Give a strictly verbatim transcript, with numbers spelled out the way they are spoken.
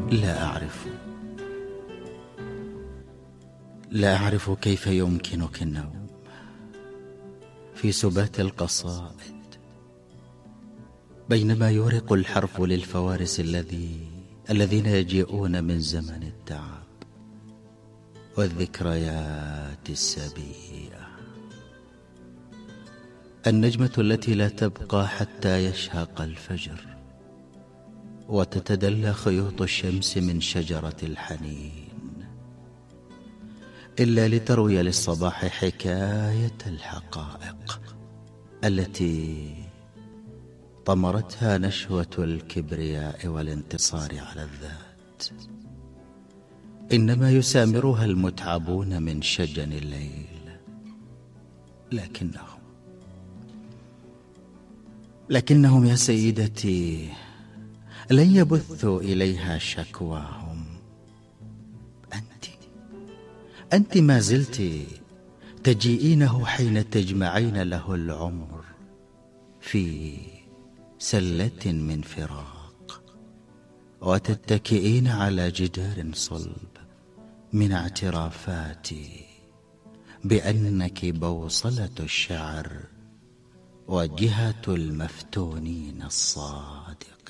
لا أعرف لا أعرف كيف يمكنك النوم في سبات القصائد بينما يورق الحرف للفوارس الذي الذين يجيئون من زمن التعب والذكريات السبيئة. النجمة التي لا تبقى حتى يشهق الفجر وتتدلى خيوط الشمس من شجرة الحنين إلا لتروي للصباح حكاية الحقائق التي طمرتها نشوة الكبرياء والانتصار على الذات. إنما يسامرها المتعبون من شجن الليل، لكنهم لكنهم يا سيدتي لن يبثوا إليها شكواهم. أنت أنت ما زلت تجيئينه حين تجمعين له العمر في سلة من فراق وتتكئين على جدار صلب من اعترافاتي بأنك بوصلة الشعر وجهة المفتونين الصادق.